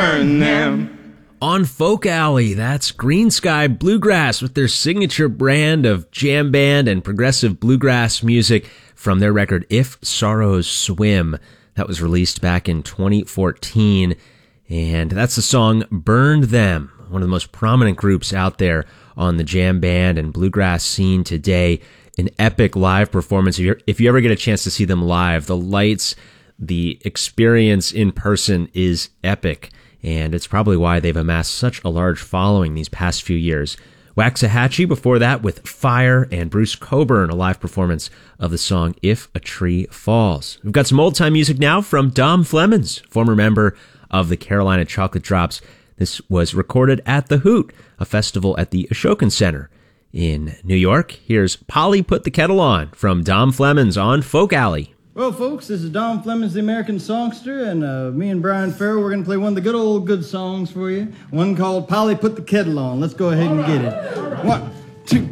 burn them. On Folk Alley, that's Green Sky Bluegrass with their signature brand of jam band and progressive bluegrass music from their record If Sorrows Swim. That was released back in 2014, and that's the song Burned Them, one of the most prominent groups out there on the jam band and bluegrass scene today. An epic live performance. If you ever get a chance to see them live, the lights, the experience in person is epic. And it's probably why they've amassed such a large following these past few years. Waxahachie before that with Fire, and Bruce Cockburn, a live performance of the song If a Tree Falls. We've got some old-time music now from Dom Flemons, former member of the Carolina Chocolate Drops. This was recorded at The Hoot, a festival at the Ashokan Center in New York. Here's Polly Put the Kettle On from Dom Flemons on Folk Alley. Well, folks, this is Dom Flemons, the American Songster, and me and Brian Farrell, we're going to play one of the good songs for you, one called Polly Put the Kettle On. Let's go ahead and get it. 1,